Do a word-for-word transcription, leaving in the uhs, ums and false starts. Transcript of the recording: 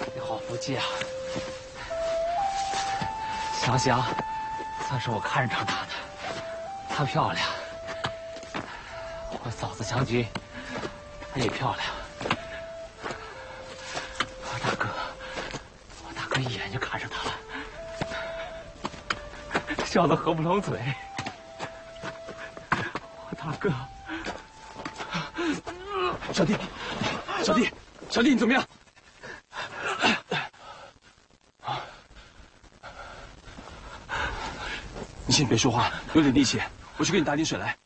你好福气啊！想想，算是我看上她的，她漂亮。我嫂子祥君，她也漂亮。我大哥，我大哥一眼就看上她了，笑得合不拢嘴。我大哥，小弟，小弟，小弟，你怎么样？ 你先别说话，有点力气，我去给你打点水来。